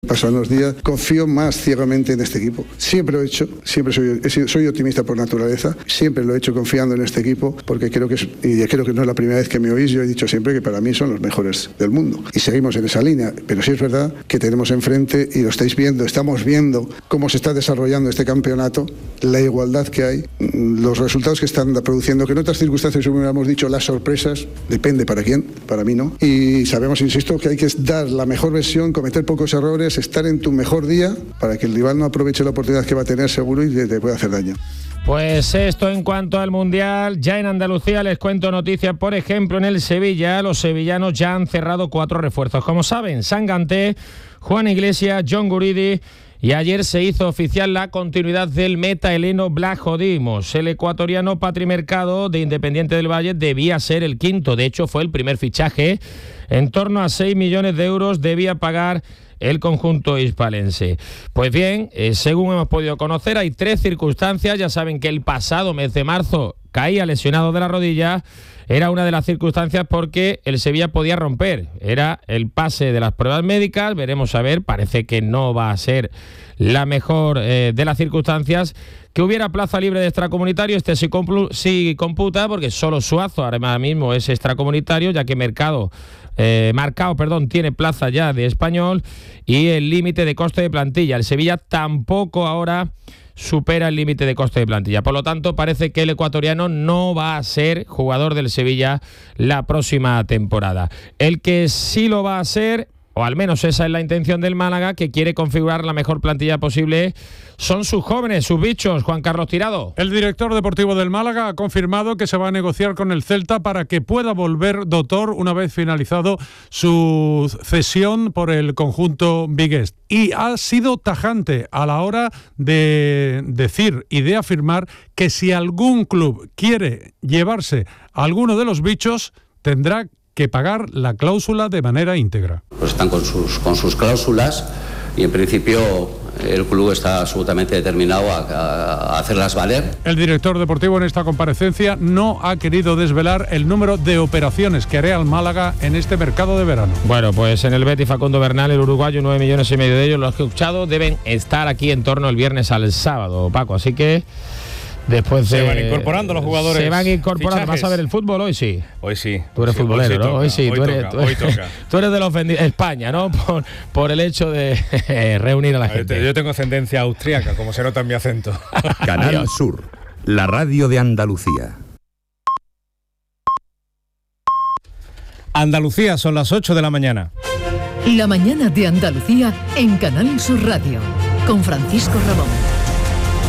Pasan los días, confío más ciegamente en este equipo. Siempre lo he hecho, siempre soy optimista por naturaleza, siempre lo he hecho confiando en este equipo, porque creo que no es la primera vez que me oís. Yo he dicho siempre que para mí son los mejores del mundo. Y seguimos en esa línea, pero sí es verdad que tenemos enfrente, y lo estáis viendo, estamos viendo cómo se está desarrollando este campeonato, la igualdad que hay, los resultados que están produciendo, que en otras circunstancias hubiéramos dicho las sorpresas, depende para quién, para mí no. Y sabemos, insisto, que hay que dar la mejor versión, cometer pocos errores, estar en tu mejor día para que el rival no aproveche la oportunidad que va a tener seguro y te pueda hacer daño. Pues esto en cuanto al Mundial. Ya en Andalucía les cuento noticias. Por ejemplo, en el Sevilla, los sevillanos ya han cerrado 4 refuerzos. Como saben, Sanganté, Juan Iglesias, John Guridi. Y ayer se hizo oficial la continuidad del meta heleno Vlachodimos. El ecuatoriano Patri Mercado, de Independiente del Valle, debía ser el quinto. De hecho, fue el primer fichaje. En torno a 6 millones de euros debía pagar el conjunto hispalense. Pues bien, según hemos podido conocer, hay 3 circunstancias. Ya saben que el pasado mes de marzo caía lesionado de la rodilla. Era una de las circunstancias porque el Sevilla podía romper. Era el pase de las pruebas médicas. Veremos a ver, parece que no va a ser la mejor de las circunstancias. Que hubiera plaza libre de extracomunitario, sí computa, porque solo Suazo ahora mismo es extracomunitario, ya que Marcao tiene plaza ya de español, y el límite de coste de plantilla. El Sevilla tampoco ahora supera el límite de coste de plantilla. Por lo tanto, parece que el ecuatoriano no va a ser jugador del Sevilla la próxima temporada. El que sí lo va a ser, o al menos esa es la intención del Málaga, que quiere configurar la mejor plantilla posible, son sus jóvenes, sus bichos. Juan Carlos Tirado. El director deportivo del Málaga ha confirmado que se va a negociar con el Celta para que pueda volver Dotor una vez finalizado su cesión por el conjunto vigués. Y ha sido tajante a la hora de decir y de afirmar que si algún club quiere llevarse a alguno de los bichos, tendrá que pagar la cláusula de manera íntegra. Pues están con sus cláusulas, y en principio el club está absolutamente determinado a hacerlas valer. El director deportivo en esta comparecencia no ha querido desvelar el número de operaciones que hará el Málaga en este mercado de verano. Bueno, pues en el Betis Facundo Bernal, el uruguayo, 9,5 millones de ellos, los que he escuchado, deben estar aquí en torno el viernes al sábado, Paco, así que después se van incorporando los jugadores. Se van incorporando. Fichajes. ¿Vas a ver el fútbol hoy? Sí. Hoy sí. Tú eres futbolero, ¿no? Hoy sí. Hoy toca. Tú eres de los España, ¿no? Por el hecho de reunir a la gente. Yo tengo ascendencia austríaca, como se nota en mi acento. Canal Sur, la radio de Andalucía. Andalucía, son las 8 de la mañana. La mañana de Andalucía en Canal Sur Radio, con Francisco Ramón.